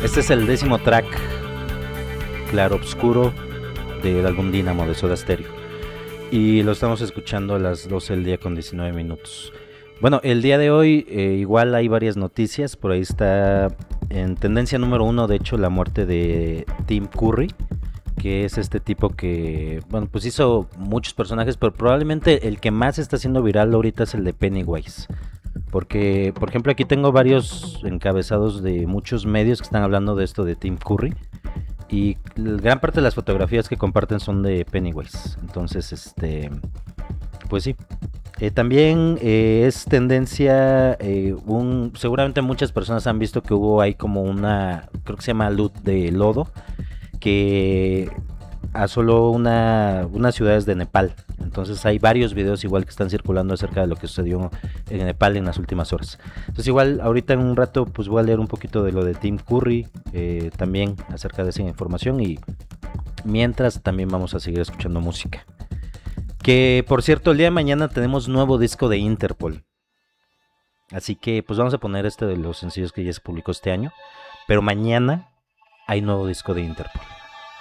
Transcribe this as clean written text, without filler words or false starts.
Este es el 10º track, Claro Obscuro, del álbum Dynamo de Soda Stereo. Y lo estamos escuchando a las 12 del día con 19 minutos. Bueno, el día de hoy igual hay varias noticias. Por ahí está en tendencia número 1, de hecho, la muerte de Tim Curry, que es este tipo que, bueno, pues hizo muchos personajes, pero probablemente el que más está siendo viral ahorita es el de Pennywise. Porque, por ejemplo, aquí tengo varios encabezados de muchos medios que están hablando de esto de Tim Curry. Y gran parte de las fotografías que comparten son de Pennywise. Entonces, pues sí. También es tendencia, seguramente muchas personas han visto que hubo ahí como una, creo que se llama luz de lodo, que asoló unas ciudades de Nepal. Entonces hay varios videos igual que están circulando acerca de lo que sucedió en Nepal en las últimas horas. Entonces igual ahorita en un rato pues voy a leer un poquito de lo de Tim Curry, también acerca de esa información, y mientras también vamos a seguir escuchando música. Que por cierto, el día de mañana tenemos nuevo disco de Interpol. Así que pues vamos a poner este de los sencillos que ya se publicó este año. Pero mañana hay nuevo disco de Interpol.